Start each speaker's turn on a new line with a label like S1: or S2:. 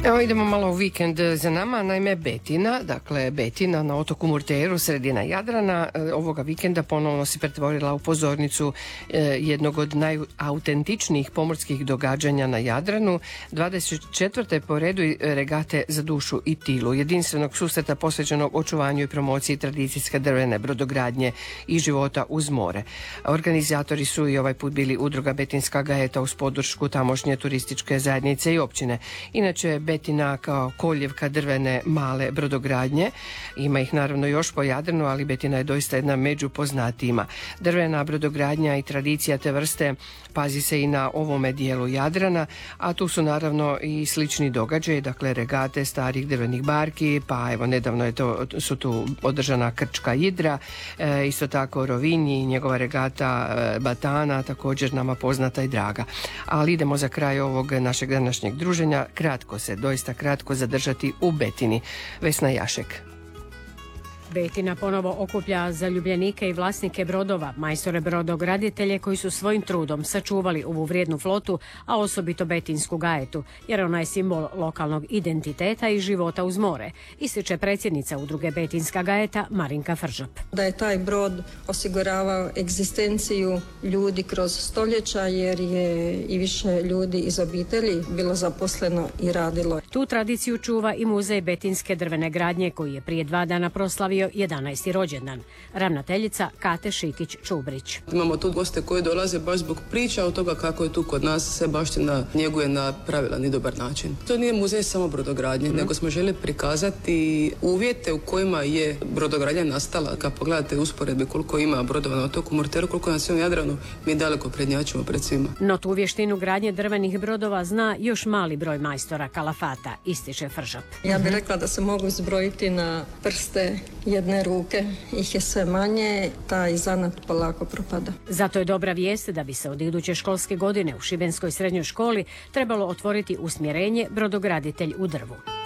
S1: Evo idemo malo u vikend za nama, naime Betina na otoku Murteru, sredina Jadrana, ovoga vikenda ponovno se pretvorila u pozornicu jednog od najautentičnijih pomorskih događanja na Jadranu, 24. po redu regate za dušu i tilu, jedinstvenog susreta posvećenog očuvanju i promociji tradicijske drvene brodogradnje i života uz more. Organizatori su i ovaj put bili udruga Betinska gajeta uz podršku tamošnje turističke zajednice i općine. Inače, Betina kao koljevka drvene male brodogradnje, ima ih naravno još po Jadranu, ali Betina je doista jedna među poznatijima. Drvena brodogradnja i tradicija te vrste pazi se i na ovome dijelu Jadrana, a tu su naravno i slični događaji, dakle regate starih drvenih barki, pa evo nedavno su tu održana Krčka Idra, isto tako Rovinj i njegova regata Batana, također nama poznata i draga. Ali idemo za kraj ovog našeg današnjeg druženja doista kratko zadržati u Betini. Vesna Jašek.
S2: Betina ponovo okuplja zaljubljenike i vlasnike brodova, majstore brodograditelje koji su svojim trudom sačuvali ovu vrijednu flotu, a osobito Betinsku gajetu, jer ona je simbol lokalnog identiteta i života uz more, ističe predsjednica udruge Betinska gajeta Marinka Fržop.
S3: Da je taj brod osiguravao egzistenciju ljudi kroz stoljeća, jer je i više ljudi iz obitelji bilo zaposleno i radilo.
S2: Tu tradiciju čuva i muzej Betinske drvene gradnje koji je prije 2 dana proslavio 11. rođendan. Ravnateljica Kate Šikić-Čubrić.
S4: Imamo tu goste koji dolaze baš zbog priča od toga kako je tu kod nas se baština njeguje na pravilan i dobar način. To nije muzej samo brodogradnje, nego smo želi prikazati uvjete u kojima je brodogradnja nastala. Kad pogledate usporedbe koliko ima brodova na otoku Murteru, koliko na cijelom Jadranu, mi daleko prednjačimo pred svima.
S2: No tu vještinu gradnje drvenih brodova zna još mali broj majstora kalafata, ističe Fržop.
S3: Ja bih rekla da se mogu zbrojiti na prste jedne ruke, ih je sve manje, taj zanat polako propada.
S2: Zato je dobra vijest da bi se od iduće školske godine u Šibenskoj srednjoj školi trebalo otvoriti usmjerenje brodograditelj u drvu.